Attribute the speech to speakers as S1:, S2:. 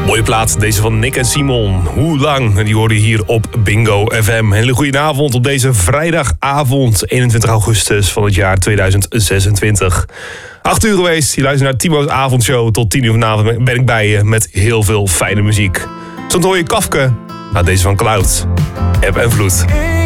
S1: Mooie plaat, deze van Nick en Simon. Hoe lang? En die hoorde je hier op Bingo FM. Hele goede avond op deze vrijdagavond, 21 augustus van het jaar 2026. 8 uur geweest, je luistert naar Timo's avondshow. Tot 10 uur vanavond ben ik bij je met heel veel fijne muziek. Zo hoor je Kafka, nou deze van Cloud. Eb en vloed.